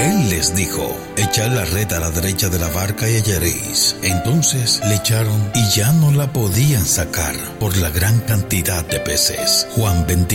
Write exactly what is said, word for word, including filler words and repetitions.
Él les dijo: echad la red a la derecha de la barca y hallaréis. Entonces le echaron y ya no la podían sacar por la gran cantidad de peces. Juan veinte